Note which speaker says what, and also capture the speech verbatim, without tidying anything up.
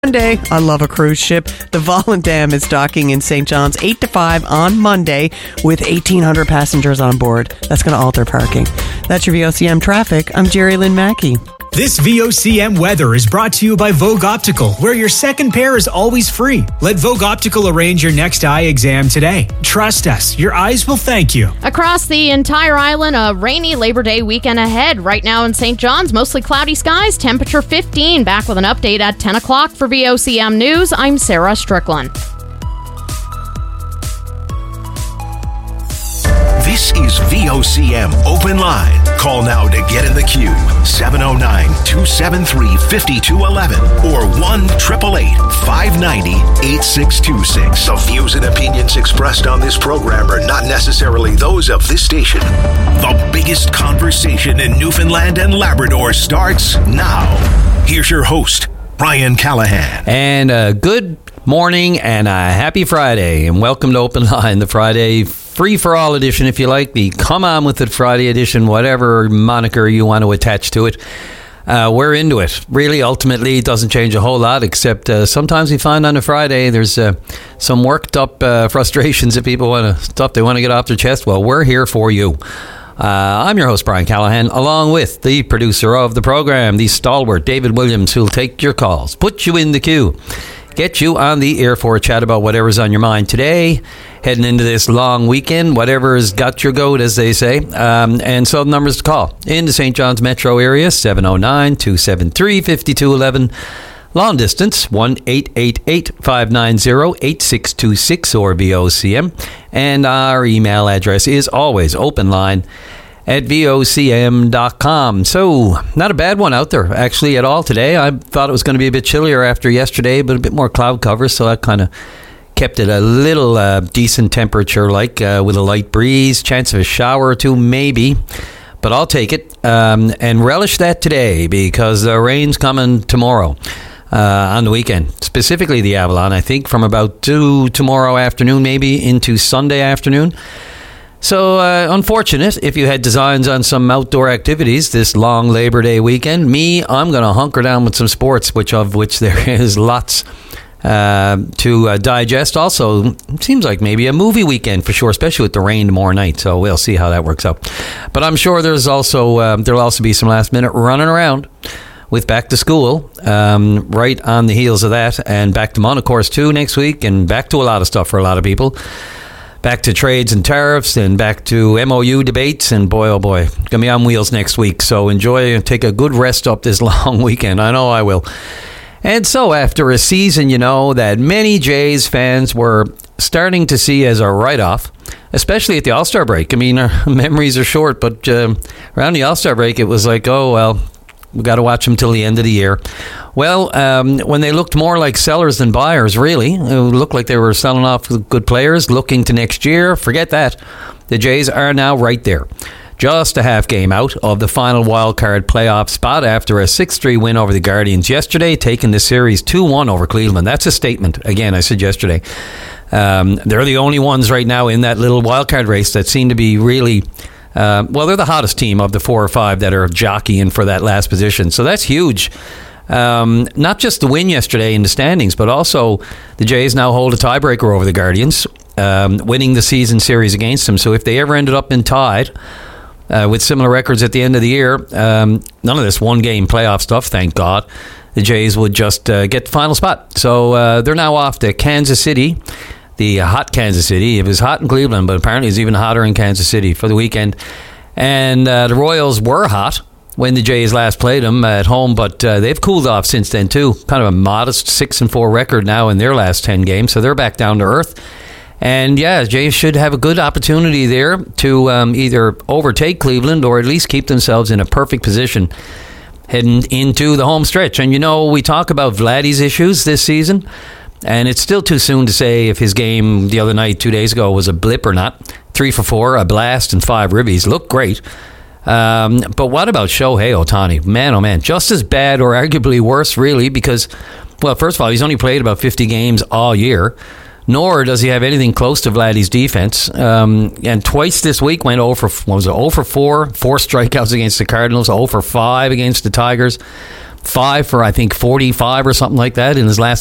Speaker 1: Monday, I love a cruise ship. The Volendam is docking in Saint John's eight to five on Monday with eighteen hundred passengers on board. That's going to alter parking. That's your V O C M traffic. I'm Jerry Lynn Mackey.
Speaker 2: This V O C M weather is brought to you by Vogue Optical, where your second pair is always free. Let Vogue Optical arrange your next eye exam today. Trust us, your eyes will thank you.
Speaker 3: Across the entire island, a rainy Labor Day weekend ahead. Right now in Saint John's, mostly cloudy skies, temperature fifteen. Back with an update at ten o'clock for V O C M News. I'm Sarah Strickland.
Speaker 4: This is V O C M Open Line. Call now to get in the queue. seven oh nine, two seven three, five two one one or one eight eight eight, five nine zero, eight six two six. The views and opinions expressed on this program are not necessarily those of this station. The biggest conversation in Newfoundland and Labrador starts now. Here's your host, Brian Callahan.
Speaker 5: And a good morning and a happy Friday. And welcome to Open Line, the Friday free-for-all edition, if you like, the Come On With It Friday edition, whatever moniker you want to attach to it. Uh, we're into it. Really, ultimately, it doesn't change a whole lot, except uh, sometimes we find on a Friday there's uh, some worked-up uh, frustrations that people want to, stuff they want to get off their chest. Well, we're here for you. Uh, I'm your host, Brian Callahan, along with the producer of the program, the stalwart David Williams, who'll take your calls, put you in the queue, get you on the air for a chat about whatever's on your mind today, heading into this long weekend, whatever's got your goat, as they say. Um, and so the numbers to call in the Saint John's metro area, seven oh nine, two seven three, five two one one. Long distance, one eight eight eight, five nine zero, eight six two six or V O C M. And our email address is always openline at V O C M dot com. So, not a bad one out there, actually, at all today. I thought it was going to be a bit chillier after yesterday, but a bit more cloud cover, so that kind of kept it a little uh, decent temperature, like uh, with a light breeze, chance of a shower or two, maybe. But I'll take it um, and relish that today, because the rain's coming tomorrow uh, on the weekend. Specifically the Avalon, I think, from about two tomorrow afternoon, maybe into Sunday afternoon. So, uh, unfortunate if you had designs on some outdoor activities this long Labor Day weekend. Me, I'm going to hunker down with some sports, which of which there is lots uh, to uh, digest. Also, it seems like maybe a movie weekend for sure, especially with the rain tomorrow night. So we'll see how that works out. But I'm sure there's also uh, there'll also be some last minute running around with back to school, um, right on the heels of that, and back to Monocourse too next week, and back to a lot of stuff for a lot of people. Back to trades and tariffs, and back to M O U debates, and boy, oh boy, going to be on wheels next week. So enjoy and take a good rest up this long weekend. I know I will. And so after a season, you know, that many Jays fans were starting to see as a write-off, especially at the All-Star break. I mean, our memories are short, but uh, around the All-Star break, it was like, oh, well, we got to watch them till the end of the year. Well, um, when they looked more like sellers than buyers, really, it looked like they were selling off good players, looking to next year. Forget that. The Jays are now right there, just a half game out of the final wild card playoff spot after a six three win over the Guardians yesterday, taking the series two one over Cleveland. That's a statement. Again, I said yesterday. Um, they're the only ones right now in that little wild card race that seem to be really... Uh, well, they're the hottest team of the four or five that are jockeying for that last position. So that's huge. Um, not just the win yesterday in the standings, but also the Jays now hold a tiebreaker over the Guardians, um, winning the season series against them. So if they ever ended up in tied uh, with similar records at the end of the year, um, none of this one-game playoff stuff, thank God, the Jays would just uh, get the final spot. So uh, they're now off to Kansas City. The hot Kansas City. It was hot in Cleveland, but apparently it's even hotter in Kansas City for the weekend. And uh, the Royals were hot when the Jays last played them at home, but uh, they've cooled off since then too. Kind of a modest six and four record now in their last ten games, so they're back down to earth. And yeah, Jays should have a good opportunity there to um, either overtake Cleveland or at least keep themselves in a perfect position heading into the home stretch. And you know, we talk about Vladdy's issues this season. And it's still too soon to say if his game the other night, two days ago, was a blip or not. Three for four, a blast, and five ribbies. Looked great. Um, but what about Shohei Ohtani? Man, oh man, just as bad or arguably worse, really, because, well, first of all, he's only played about fifty games all year. Nor does he have anything close to Vladdy's defense. Um, and twice this week went oh for, what was it, oh for four, four strikeouts against the Cardinals, oh for five against the Tigers. five for, I think, forty-five or something like that in his last